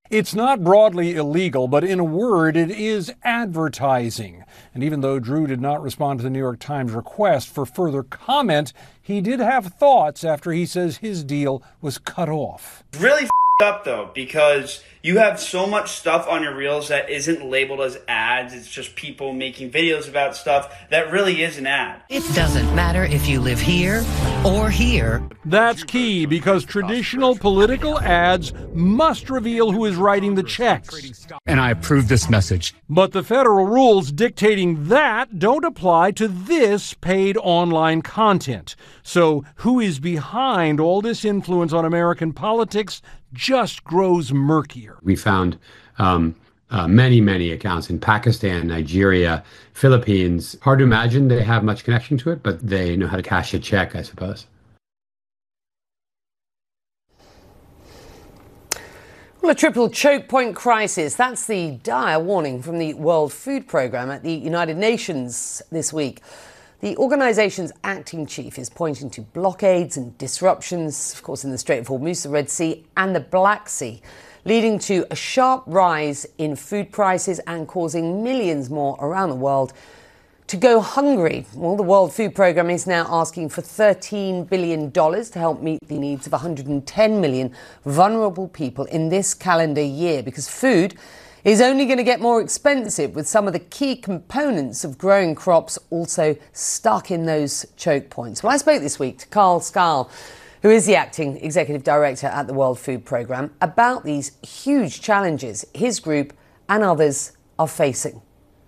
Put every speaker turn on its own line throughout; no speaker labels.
It's not broadly illegal, but in a word, it is advertising. And even though Drew did not respond to the New York Times request for further comment, he did have thoughts after he says his deal was cut off.
Really up though, because you have so much stuff on your reels that isn't labeled as ads. It's just people making videos about stuff that really is an ad.
It doesn't matter if you live here or here.
That's key, because traditional political ads must reveal who is writing the checks.
And I approve this message.
But the federal rules dictating that don't apply to this paid online content. So who is behind all this influence on American politics just grows murkier.
We found many accounts in Pakistan, Nigeria, Philippines. Hard to imagine they have much connection to it, but they know how to cash a check, I suppose.
Well, a triple choke point crisis. That's the dire warning from the World Food Programme at the United Nations this week. The organisation's acting chief is pointing to blockades and disruptions, of course, in the Strait of Hormuz, the Red Sea and the Black Sea, leading to a sharp rise in food prices and causing millions more around the world to go hungry. Well, the World Food Programme is now asking for $13 billion to help meet the needs of 110 million vulnerable people in this calendar year, because food is only going to get more expensive, with some of the key components of growing crops also stuck in those choke points. Well, I spoke this week to Carl Scarl, who is the acting executive director at the World Food Programme, about these huge challenges his group and others are facing.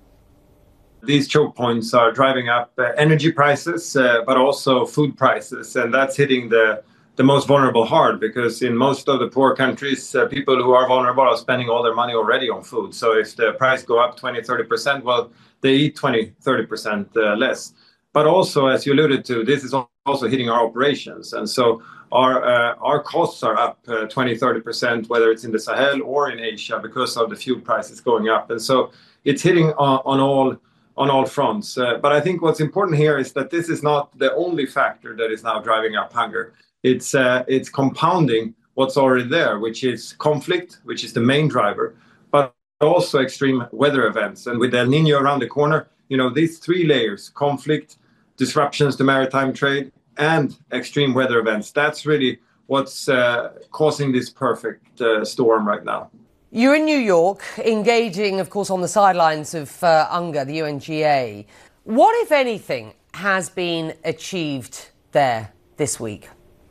These choke points are driving up energy prices, but also food prices, and that's hitting the most vulnerable hard, because in most of the poor countries, people who are vulnerable are spending all their money already on food. So if the price go up 20-30%, well, they eat 20-30% less. But also, as you alluded to, this is also hitting our operations. And so our costs are up 20-30%, whether it's in the Sahel or in Asia, because of the fuel prices going up. And so it's hitting on all fronts. But I think what's important here is that this is not the only factor that is now driving up hunger. It's compounding what's already there, which is conflict, which is the main driver, but also extreme weather events. And with El Nino around the corner, these three layers: conflict, disruptions to maritime trade, and extreme weather events. That's really what's causing this perfect storm right now.
You're in New York, engaging, of course, on the sidelines of UNGA, the UNGA. What, if anything, has been achieved there this week?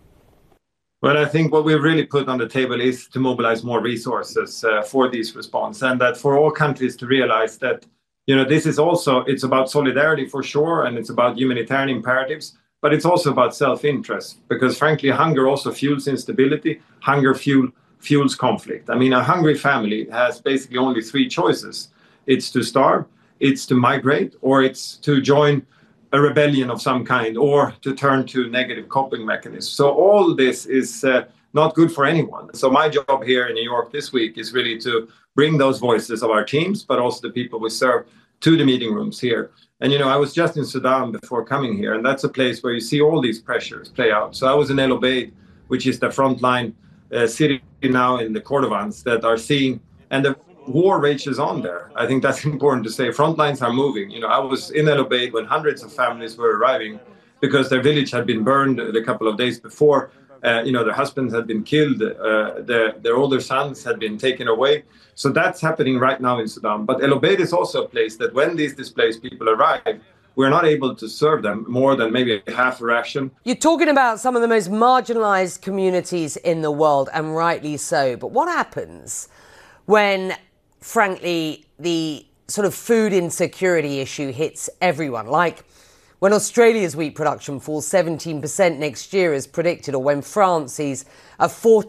Well, I think what we've really put on the table is to mobilize more resources for these response, and that for all countries to realize that, this is also, it's about solidarity for sure, and it's about humanitarian imperatives, but it's also about self-interest, because frankly, hunger also fuels instability. Hunger fuels conflict. I mean, a hungry family has basically only three choices. It's to starve, it's to migrate, or it's to join a rebellion of some kind, or to turn to negative coping mechanisms. So all this is not good for anyone. So my job here in New York this week is really to bring those voices of our teams, but also the people we serve, to the meeting rooms here. And, I was just in Sudan before coming here, and that's a place where you see all these pressures play out. So I was in El Obeid, which is the frontline city now in the Kordofans that are seeing, and the war rages on there. I think that's important to say. Front lines are moving. I was in El Obeid when hundreds of families were arriving because their village had been burned a couple of days before. Their husbands had been killed. Their older sons had been taken away. So that's happening right now in Sudan. But El Obeid is also a place that when these displaced people arrive, we're not able to serve them more than maybe half a ration.
You're talking about some of the most marginalized communities in the world, and rightly so. But what happens when, frankly, the sort of food insecurity issue hits everyone? Like when Australia's wheat production falls 17% next year as predicted, or when France sees a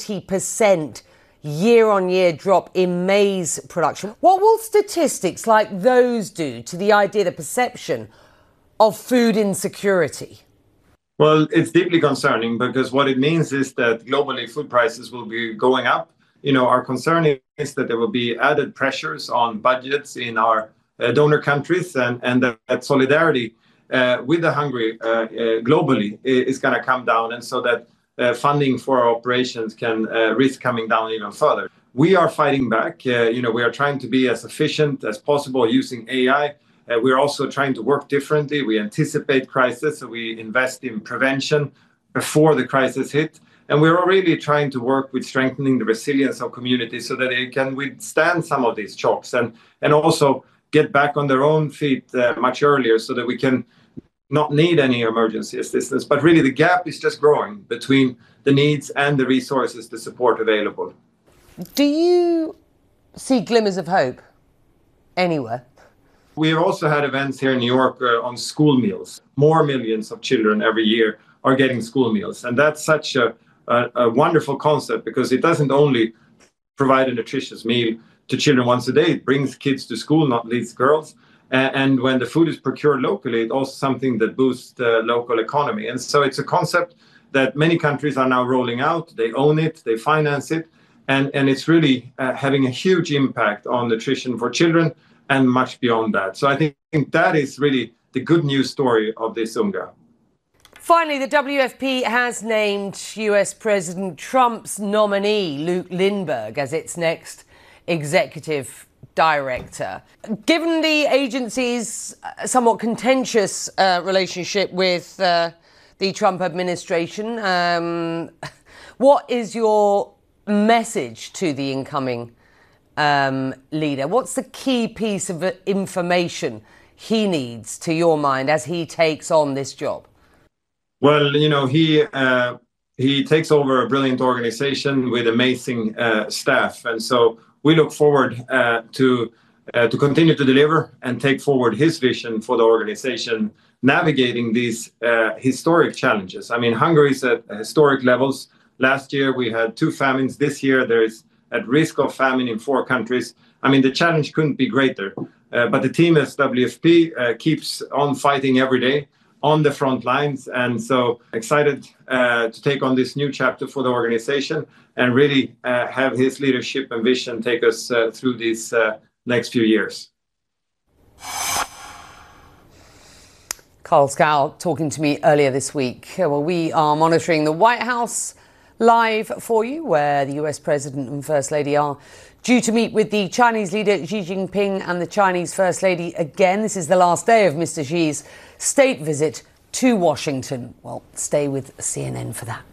40% year-on-year drop in maize production. What will statistics like those do to the idea, the perception of food insecurity?
Well, it's deeply concerning, because what it means is that globally food prices will be going up. Our concern is that there will be added pressures on budgets in our donor countries, and that solidarity with the hungry globally is going to come down, and so that funding for our operations can risk coming down even further. we are fighting back. We are trying to be as efficient as possible using AI. We're also trying to work differently. We anticipate crisis, so we invest in prevention before the crisis hit. And we're really trying to work with strengthening the resilience of communities so that they can withstand some of these shocks and also get back on their own feet much earlier so that we can not need any emergency assistance. But really the gap is just growing between the needs and the resources, the support available.
Do you see glimmers of hope anywhere?
We have also had events here in New York on school meals. More millions of children every year are getting school meals. And that's such a wonderful concept because it doesn't only provide a nutritious meal to children once a day, it brings kids to school, not least girls. And when the food is procured locally, it's also something that boosts the local economy. And so it's a concept that many countries are now rolling out. They own it, they finance it, and it's really having a huge impact on nutrition for children and much beyond that. So I think that is really the good news story of this UNGA.
Finally, the WFP has named US President Trump's nominee, Luke Lindbergh, as its next executive director. Given the agency's somewhat contentious relationship with the Trump administration, what is your message to the incoming leader? What's the key piece of information he needs, to your mind, as he takes on this job?
Well, he takes over a brilliant organization with amazing staff, and so we look forward to continue to deliver and take forward his vision for the organization, navigating these historic challenges. I mean, Hungary is at historic levels. Last year we had 2 famines. This year there is at risk of famine in 4 countries. I mean, the challenge couldn't be greater. But the team at WFP keeps on fighting every day on the front lines. And so excited to take on this new chapter for the organization and really have his leadership and vision take us through these next few years.
Carl Schou talking to me earlier this week. Well, we are monitoring the White House live for you, where the US President and First Lady are due to meet with the Chinese leader Xi Jinping and the Chinese First Lady again. This is the last day of Mr. Xi's state visit to Washington. Well, stay with CNN for that.